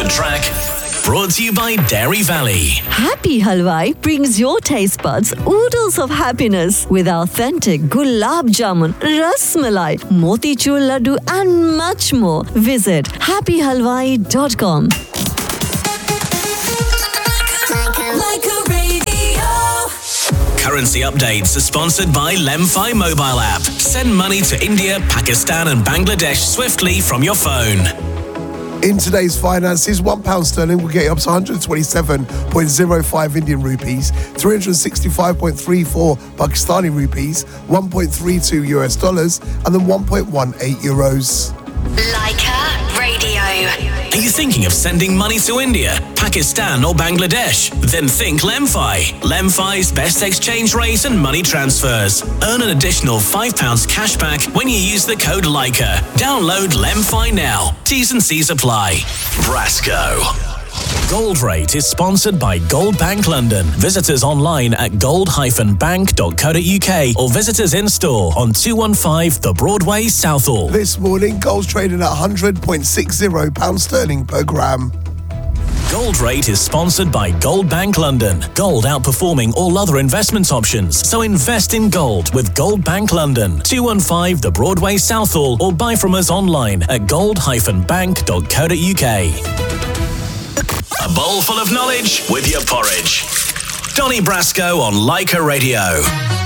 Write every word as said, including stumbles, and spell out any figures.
track. Brought to you by Dairy Valley. Happy Halwai brings your taste buds oodles of happiness with authentic gulab jamun, ras malai, motichur laddu and much more. Visit happy halwai dot com. Currency updates are sponsored by Lemfi mobile app. Send money to India, Pakistan and Bangladesh swiftly from your phone. In today's finances, one pound sterling will get you up to one hundred twenty-seven point zero five Indian rupees, three hundred sixty-five point three four Pakistani rupees, one point three two U S dollars, and then one point one eight euros. Leica Radio. Are you thinking of sending money to India, Pakistan or Bangladesh? Then think Lemfi. Lemfi's best exchange rate and money transfers. Earn an additional five pounds cashback when you use the code Leica. Download Lemfi now. T's and C's apply. Brasco. Gold Rate is sponsored by Gold Bank London. Visit us online at gold dash bank dot co dot uk or visit us in store on two fifteen The Broadway, Southall. This morning, gold's trading at one hundred point six zero pounds sterling per gram. Gold Rate is sponsored by Gold Bank London. Gold outperforming all other investment options. So invest in gold with Gold Bank London. two fifteen The Broadway, Southall, or buy from us online at gold dash bank dot co dot uk. A bowl full of knowledge with your porridge. Donny Brasco on Leica Radio.